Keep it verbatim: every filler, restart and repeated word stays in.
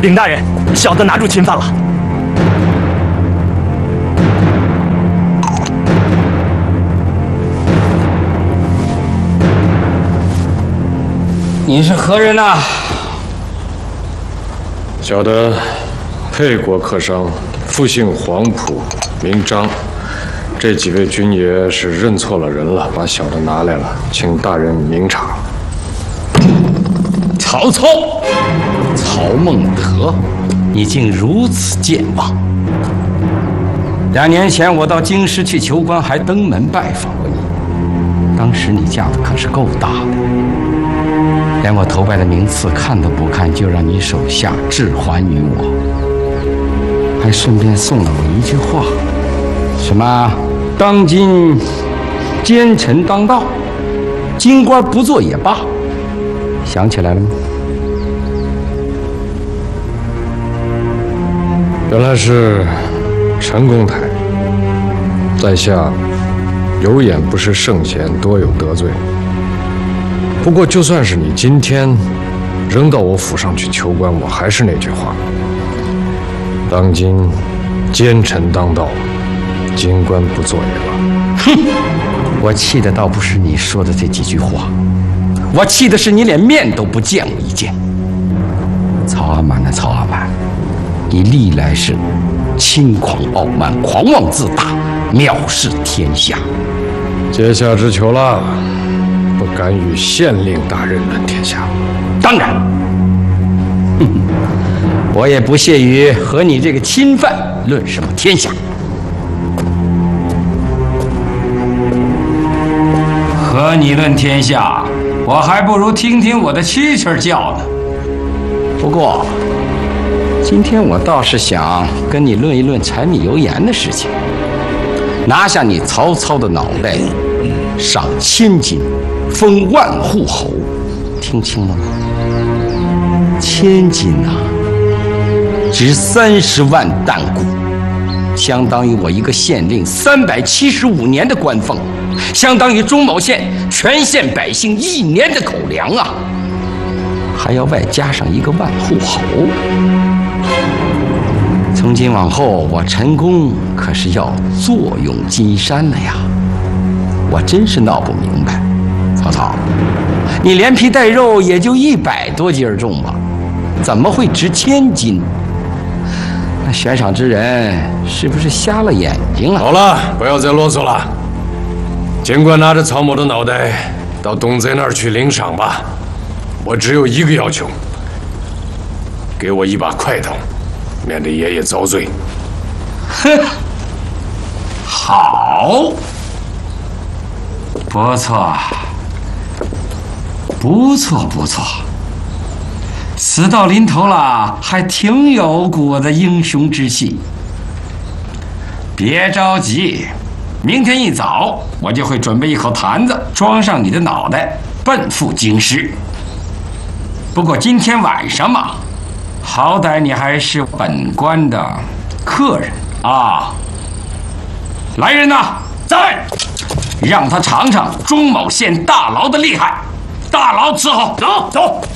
禀大人，小的拿住侵犯了。 你是何人呐？ 小的沛国客商，复姓黄埔，名张。这几位军爷是认错了人了，把小的拿来了，请大人明察。 曹操，曹孟德，你竟如此健忘！两年前我到京师去求官，还登门拜访过你。当时你架子可是够大的，连我头拜的名次看都不看，就让你手下置还于我，还顺便送了我一句话：什么当今奸臣当道，京官不做也罢。想起来了吗？ 原来是陈公台，在下有眼不识圣贤，多有得罪。不过就算是你今天扔到我府上去求官，我还是那句话：当今奸臣当道，京官不做也罢。 哼！我气的倒不是你说的这几句话，我气的是你连面都不见我一见。曹阿瞒啊，曹阿瞒，你历来是轻狂傲慢、狂妄自大、藐视天下。 阶下之求了，不敢与县令大人论天下。 当然，哼，我也不屑于和你这个侵犯论什么天下。和你论天下，我还不如听听我的蛐蛐叫呢。不过，今天我倒是想跟你论一论柴米油盐的事情。拿下你曹操的脑袋，赏千金，封万户侯，听清了吗？千金啊，值三十万担谷，相当于我一个县令三百七十五年的官俸，相当于中牟县全县百姓一年的口粮啊！还要外加上一个万户侯。从今往后，我陈宫可是要坐拥金山了呀！我真是闹不明白，曹操，你连皮带肉也就一百多斤重吧，怎么会值千金？那悬赏之人是不是瞎了眼睛了？ 好了，不要再啰嗦了。尽管拿着曹某的脑袋到东贼那儿去领赏吧，我只有一个要求，给我一把快刀，免得爷爷遭罪。 哼，好，不错，不错，不错。死到临头了，还挺有股子英雄之气。别着急，明天一早我就会准备一口坛子，装上你的脑袋，奔赴京师。不过今天晚上嘛，好歹你还是本官的客人啊！来人呐，在，让他尝尝中牟县大牢的厉害。大牢伺候，走走。